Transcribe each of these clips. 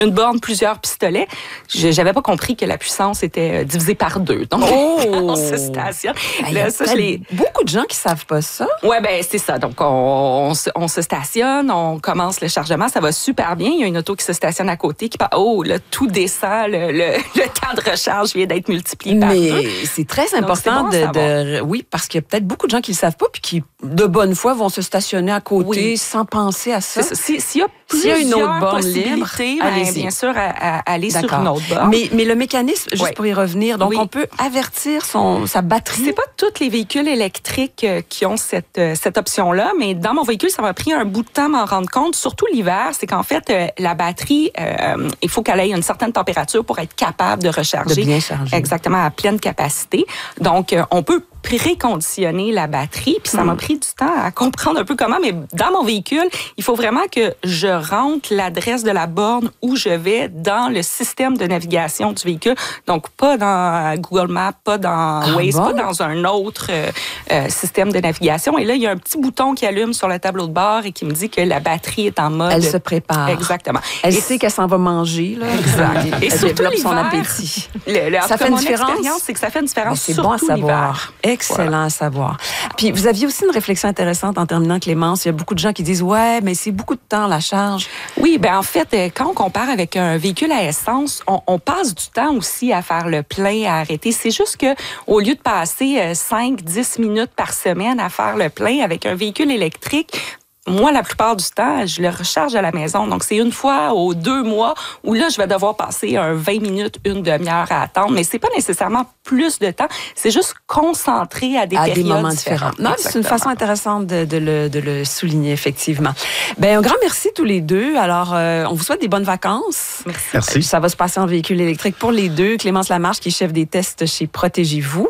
une borne, plusieurs pistolets. J'avais pas compris que la puissance était divisée par 2. Donc, on se stationne. Là, beaucoup de gens qui savent pas ça. Ouais, ben c'est ça. Donc, on se stationne, on commence le chargement, ça va super bien. Il y a une auto qui se stationne à côté qui part. Oh, là, tout descend. Le temps de recharge vient d'être multiplié par 2. Mais c'est très important oui, parce qu'il y a peut-être beaucoup de gens qui le savent pas puis qui, de bonne foi, vont se stationner à côté sans penser à ça. S'il y a une autre borne libre, bien sûr, à aller sur une autre borne. Mais le mécanisme, juste pour y revenir, donc on peut avertir sa batterie. C'est pas tous les véhicules électriques qui ont cette option-là, mais dans mon véhicule, ça m'a pris un bout de temps à m'en rendre compte, surtout l'hiver, c'est qu'en fait, la batterie, il faut qu'elle ait une certaine température pour être capable de recharger. De bien charger. Exactement, à pleine capacité. Donc, on peut préconditionner la batterie, puis ça m'a pris du temps à comprendre un peu comment, mais dans mon véhicule, il faut vraiment que je rentre l'adresse de la borne où je vais dans le système de navigation du véhicule. Donc, pas dans Google Maps, pas dans Waze, pas dans un autre système de navigation. Et là, il y a un petit bouton qui allume sur le tableau de bord et qui me dit que la batterie est en mode... Elle se prépare. Exactement. Elle sait qu'elle s'en va manger. Là. Exact. Et elle développe son appétit. Ça fait une différence. C'est que ça fait une différence c'est bon à savoir. Excellent à savoir. Puis, vous aviez aussi une réflexion intéressante en terminant, Clémence. Il y a beaucoup de gens qui disent, ouais, mais c'est beaucoup de temps, la charge. Oui, ben en fait, quand on compare avec un véhicule à essence, on passe du temps aussi à faire le plein, à arrêter. C'est juste que au lieu de passer 5-10 minutes par semaine à faire le plein avec un véhicule électrique, moi, la plupart du temps, je le recharge à la maison. Donc, c'est une fois aux 2 mois où là, je vais devoir passer 20 minutes, une demi-heure à attendre. Mais c'est pas nécessairement plus de temps. C'est juste concentré à des périodes moments différents. Non, c'est une façon intéressante de le souligner, effectivement. Ben, un grand merci tous les deux. Alors, on vous souhaite des bonnes vacances. Merci. Ça va se passer en véhicule électrique pour les deux. Clémence Lamarche, qui est chef des tests chez Protégez-vous.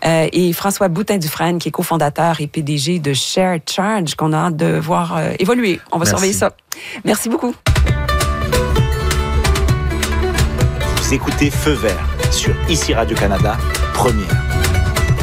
Et François Boutin-Dufresne, qui est cofondateur et PDG de Share Charge, qu'on a hâte de voir évoluer. On va surveiller ça. Merci beaucoup. Vous écoutez Feu Vert sur ICI Radio-Canada, première.